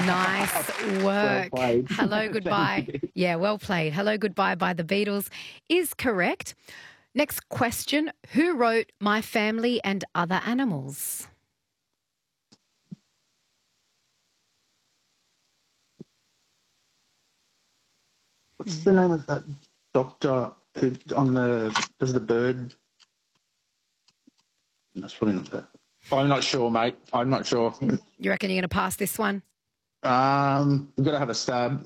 Nice Well work. played. Hello, Goodbye. Thank you. Yeah, well played. Hello, Goodbye by the Beatles is correct. Next question. Who wrote My Family and Other Animals? What's the name of that doctor who does the bird? That's probably not that. I'm not sure, mate. I'm not sure. You reckon you're going to pass this one? We've got to have a stab.